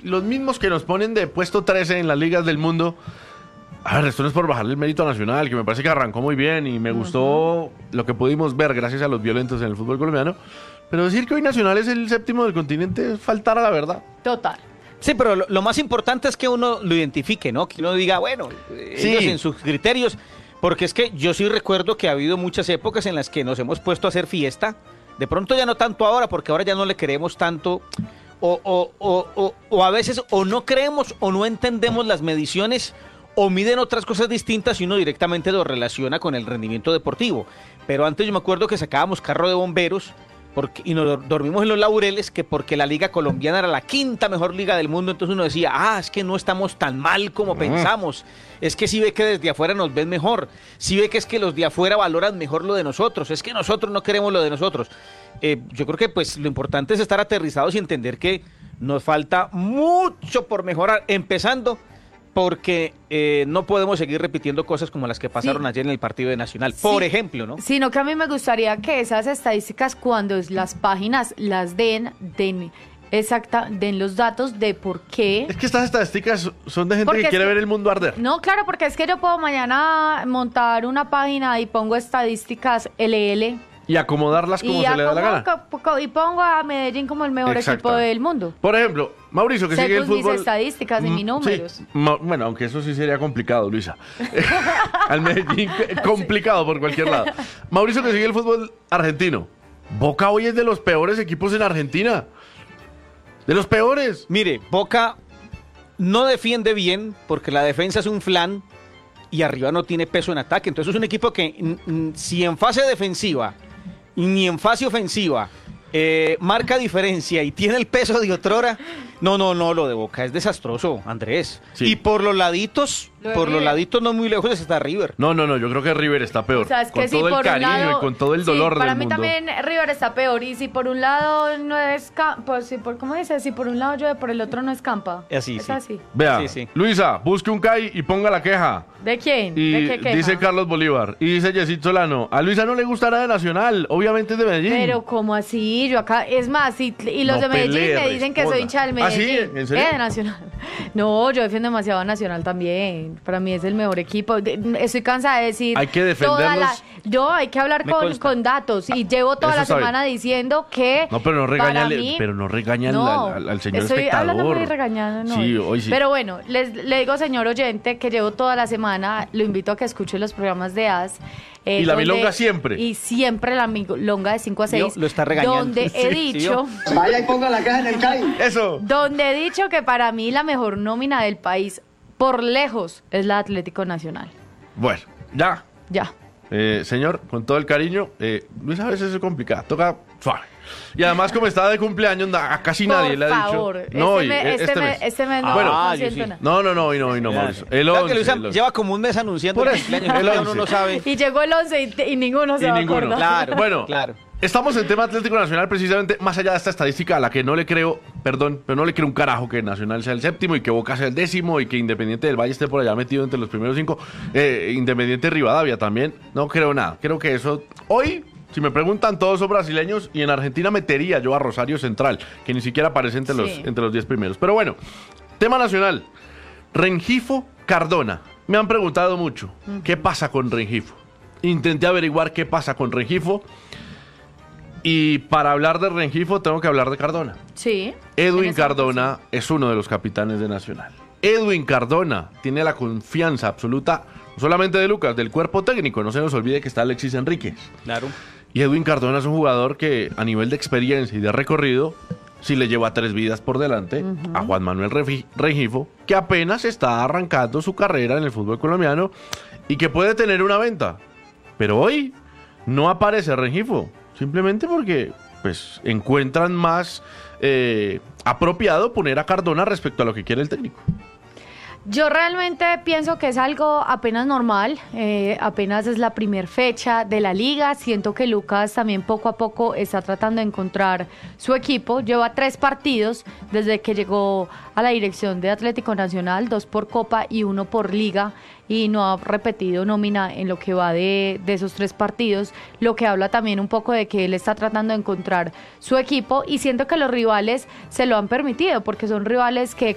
los mismos que nos ponen de puesto 13 en las ligas del mundo. A ver, esto no es por bajarle el mérito a Nacional, que me parece que arrancó muy bien y me gustó lo que pudimos ver gracias a los violentos en el fútbol colombiano. Pero decir que hoy Nacional es el séptimo del continente es faltar a la verdad. Total. Sí, pero lo más importante es que uno lo identifique, ¿no? Que uno diga, bueno, ellos en sus criterios, porque es que yo sí recuerdo que ha habido muchas épocas en las que nos hemos puesto a hacer fiesta, de pronto ya no tanto ahora, porque ahora ya no le queremos tanto, o a veces o no creemos o no entendemos las mediciones, o miden otras cosas distintas y uno directamente lo relaciona con el rendimiento deportivo. Pero antes yo me acuerdo que sacábamos carro de bomberos, y nos dormimos en los laureles, que porque la liga colombiana era la quinta mejor liga del mundo, entonces uno decía, es que no estamos tan mal como pensamos, es que si ve que desde afuera nos ven mejor, si ve que es que los de afuera valoran mejor lo de nosotros, es que nosotros no queremos lo de nosotros. Yo creo que pues lo importante es estar aterrizados y entender que nos falta mucho por mejorar, empezando porque no podemos seguir repitiendo cosas como las que pasaron ayer en el partido de Nacional, por ejemplo, ¿no? Sino que a mí me gustaría que esas estadísticas, cuando las páginas las den los datos de por qué. Es que estas estadísticas son de gente que quiere ver el mundo arder. No, claro, porque es que yo puedo mañana montar una página y pongo estadísticas LL. Y acomodarlas como se le da la gana. Y pongo a Medellín como el mejor equipo del mundo. Por ejemplo, Mauricio, que sigue el fútbol. Según mis estadísticas y mis números. Sí, bueno, aunque eso sí sería complicado, Luisa. Al Medellín, complicado por cualquier lado. Mauricio, que sigue el fútbol argentino. Boca hoy es de los peores equipos en Argentina. De los peores. Mire, Boca no defiende bien porque la defensa es un flan y arriba no tiene peso en ataque. Entonces es un equipo que si en fase defensiva ni en fase ofensiva marca diferencia y tiene el peso de otrora, no, lo de Boca es desastroso, Andrés. Sí. Y por los laditos no muy lejos está River. No, yo creo que River está peor. O sea, es que con todo el cariño y con todo el dolor del mundo. Para mí también River está peor, y si por un lado no es ¿cómo dice? Si por un lado llueve, por el otro no escampa. Así, es así. Vea, Luisa, busque un CAI y ponga la queja. ¿De quién? Y ¿De qué queja? Dice Carlos Bolívar, y dice Yesid Solano, a Luisa no le gusta nada de Nacional, obviamente es de Medellín. Pero ¿cómo así? Yo acá, es más, y los de Medellín me dicen que soy hincha del Medellín. ¿Ah, sí? ¿En serio? De Nacional. No, yo defiendo demasiado a Nacional también. Para mí es el mejor equipo. Estoy cansada de decir. Hay que defenderlos. Hay que hablar con datos. Y llevo toda la semana diciendo que. No, pero no regañan, al señor estoy espectador. Hablando muy regañada, no. Sí, hoy sí. Pero bueno, le digo, señor oyente, que llevo toda la semana, lo invito a que escuche los programas de AS. Y la milonga siempre. Y siempre la milonga de 5 a 6. Lo está regañando. Donde he dicho. Vaya y ponga la caja en el CAI. Eso. Donde he dicho que para mí la mejor nómina del país, por lejos, es la Atlético Nacional. Bueno, ya. Señor, con todo el cariño, Luis a veces es complicado, toca suave. Y además, como estaba de cumpleaños, a casi nadie le ha dicho. No, este mes no. Bueno, nada. No, hoy no, Mauricio. El 11. Lleva como un mes anunciando el cumpleaños, el 11. Uno no sabe. Y llegó el 11 y ninguno se va a acordar. Claro, bueno, claro. Estamos en tema Atlético Nacional precisamente más allá de esta estadística a la que no le creo, pero no le creo un carajo que Nacional sea el séptimo y que Boca sea el 10º y que Independiente del Valle esté por allá metido entre los primeros 5, Independiente Rivadavia también, no creo nada. Creo que eso, hoy, si me preguntan, todos son brasileños y en Argentina metería yo a Rosario Central, que ni siquiera aparece entre los 10 primeros. Pero bueno, tema nacional, Rengifo Cardona. Me han preguntado mucho, ¿qué pasa con Rengifo? Intenté averiguar qué pasa con Rengifo. Y para hablar de Rengifo tengo que hablar de Cardona. Sí. Edwin Cardona es uno de los capitanes de Nacional. Edwin Cardona tiene la confianza absoluta, no solamente de Lucas, del cuerpo técnico. No se nos olvide que está Alexis Enríquez. Claro. Y Edwin Cardona es un jugador que a nivel de experiencia y de recorrido sí le lleva 3 vidas por delante a Juan Manuel Rengifo, que apenas está arrancando su carrera en el fútbol colombiano y que puede tener una venta. Pero hoy no aparece Rengifo. Simplemente porque pues encuentran más apropiado poner a Cardona respecto a lo que quiere el técnico. Yo realmente pienso que es algo apenas normal, apenas es la primera fecha de la liga. Siento que Lucas también poco a poco está tratando de encontrar su equipo. Lleva 3 partidos desde que llegó a la dirección de Atlético Nacional, 2 por Copa y 1 por Liga, y no ha repetido nómina en lo que va de esos 3 partidos, lo que habla también un poco de que él está tratando de encontrar su equipo, y siento que los rivales se lo han permitido, porque son rivales que